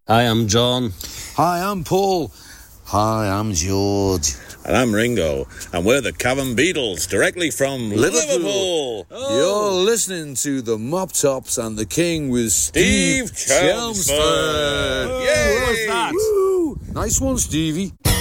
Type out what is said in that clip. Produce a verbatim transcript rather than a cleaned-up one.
Hi, I'm John. Hi, I'm Paul. Hi, I'm George. And I'm Ringo. And we're the Cavern Beatles, directly from Liverpool. Liverpool. Oh. You're listening to the Mop Tops and the King with Steve, Steve Chelmsford. Chelmsford. Yay! What was that? Woo! Nice one, Stevie.